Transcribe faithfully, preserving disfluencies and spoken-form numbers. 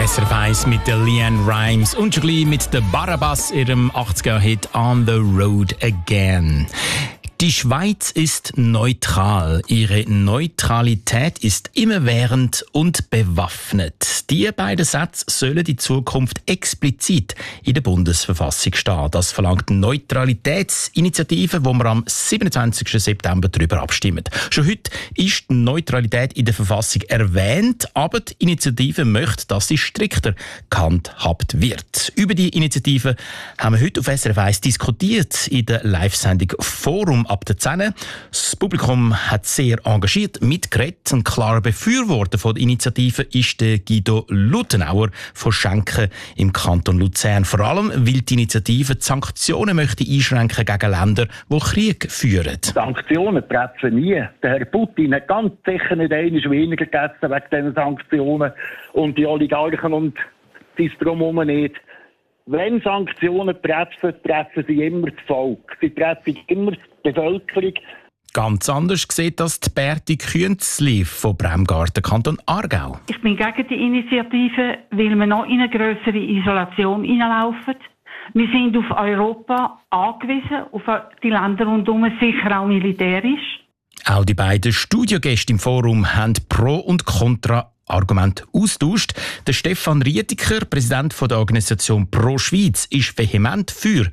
S R F eins mit der Leanne Rimes und schon gleich mit der Barabbas, ihrem achtziger-Hit On the Road Again. Die Schweiz ist neutral. Ihre Neutralität ist immerwährend und bewaffnet. Die beiden Sätze sollen in Zukunft explizit in der Bundesverfassung stehen. Das verlangt eine Neutralitätsinitiative, wo wir am siebenundzwanzigsten September darüber abstimmen. Schon heute ist die Neutralität in der Verfassung erwähnt, aber die Initiative möchte, dass sie strikter gehandhabt wird. Über die Initiative haben wir heute auf S R F eins diskutiert in der Live-Sendung Forum ab der zehn. Das Publikum hat sehr engagiert mitgeredet. Ein klarer Befürworter von der Initiative ist der Guido Lutenauer von Schenken im Kanton Luzern. Vor allem, weil die Initiative die Sanktionen möchte einschränken gegen Länder, die Krieg führen. Sanktionen treffen nie. Der Herr Putin hat ganz sicher nicht einmal weniger gegessen wegen diesen Sanktionen und die Oligarchen und das Drumherum nicht. Wenn Sanktionen treffen, treffen sie immer das Volk. Sie treffen immer die Bevölkerung. Ganz anders sieht das die Berti Künzli von Bremgarten, Kanton Aargau. Ich bin gegen die Initiative, weil wir noch in eine grössere Isolation hineinlaufen. Wir sind auf Europa angewiesen, auf die Länder rundherum, sicher auch militärisch. Auch die beiden Studiogäste im Forum haben Pro und Contra Argument austauscht. Der Stefan Rietiker, Präsident der Organisation Pro Schweiz, ist vehement für